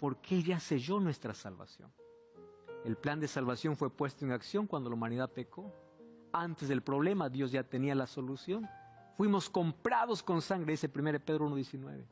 porque Él ya selló nuestra salvación. El plan de salvación fue puesto en acción cuando la humanidad pecó. Antes del problema, Dios ya tenía la solución. Fuimos comprados con sangre, dice 1 Pedro 1:19.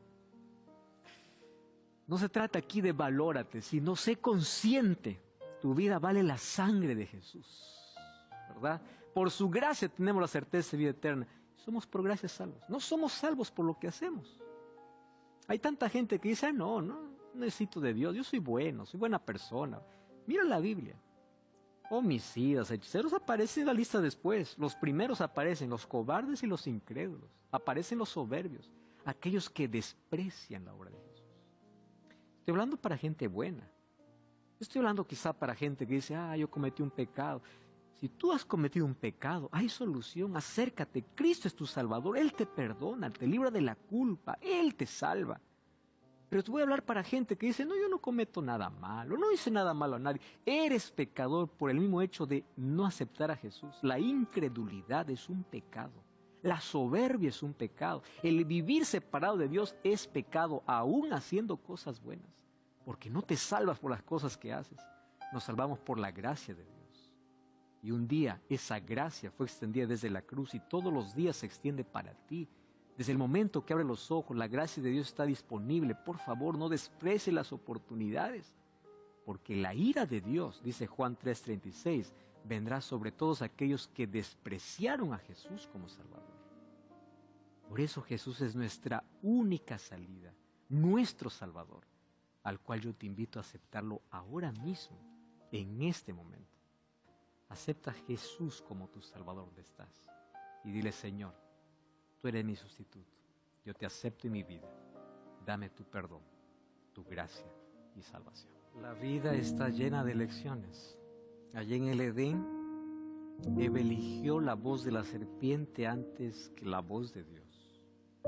No se trata aquí de valórate, sino sé consciente. Tu vida vale la sangre de Jesús, ¿verdad? Por su gracia tenemos la certeza de vida eterna. Somos por gracia salvos. No somos salvos por lo que hacemos. Hay tanta gente que dice, no necesito de Dios. Yo soy bueno, soy buena persona. Mira la Biblia. Homicidas, hechiceros aparecen en la lista después. Los primeros aparecen los cobardes y los incrédulos. Aparecen los soberbios, aquellos que desprecian la obra de Jesús. Estoy hablando para gente buena. Estoy hablando quizá para gente que dice, yo cometí un pecado. Si tú has cometido un pecado, hay solución. Acércate, Cristo es tu Salvador. Él te perdona, te libra de la culpa. Él te salva. Pero te voy a hablar para gente que dice, yo no cometo nada malo, no hice nada malo a nadie. Eres pecador por el mismo hecho de no aceptar a Jesús. La incredulidad es un pecado. La soberbia es un pecado. El vivir separado de Dios es pecado, aún haciendo cosas buenas. Porque no te salvas por las cosas que haces. Nos salvamos por la gracia de Dios. Y un día esa gracia fue extendida desde la cruz y todos los días se extiende para ti. Desde el momento que abre los ojos, la gracia de Dios está disponible. Por favor, no desprecie las oportunidades. Porque la ira de Dios, dice Juan 3:36, vendrá sobre todos aquellos que despreciaron a Jesús como Salvador. Por eso Jesús es nuestra única salida, nuestro Salvador, al cual yo te invito a aceptarlo ahora mismo, en este momento. Acepta a Jesús como tu Salvador donde estás y dile, Señor, tú eres mi sustituto, yo te acepto en mi vida, dame tu perdón, tu gracia y salvación. La vida está llena de lecciones. Allí en el Edén, Eva eligió la voz de la serpiente antes que la voz de Dios.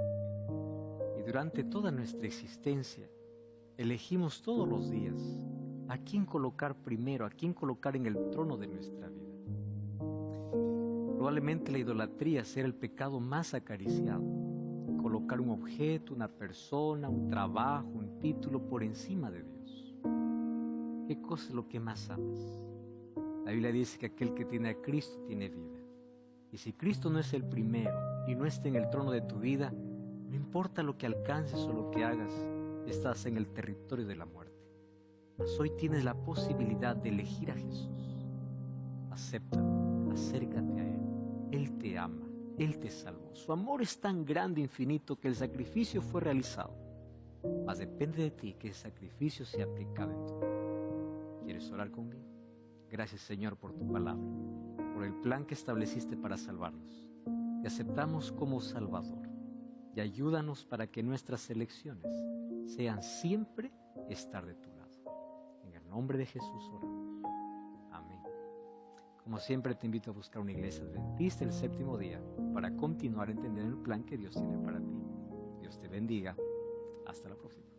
Y durante toda nuestra existencia, elegimos todos los días a quién colocar primero, a quién colocar en el trono de nuestra vida. Probablemente la idolatría sea el pecado más acariciado. Colocar un objeto, una persona, un trabajo, un título por encima de Dios. ¿Qué cosa es lo que más amas? La Biblia dice que aquel que tiene a Cristo tiene vida. Y si Cristo no es el primero y no está en el trono de tu vida, no importa lo que alcances o lo que hagas, estás en el territorio de la muerte. Mas hoy tienes la posibilidad de elegir a Jesús. Acéptalo, acércate a Él. Él te ama, Él te salvó. Su amor es tan grande e infinito que el sacrificio fue realizado. Mas depende de ti que ese sacrificio sea aplicado en tu vida. ¿Quieres orar conmigo? Gracias, Señor, por tu palabra, por el plan que estableciste para salvarnos. Te aceptamos como Salvador y ayúdanos para que nuestras elecciones sean siempre estar de tu lado. En el nombre de Jesús oramos. Amén. Como siempre, te invito a buscar una iglesia adventista el séptimo día para continuar entendiendo el plan que Dios tiene para ti. Dios te bendiga. Hasta la próxima.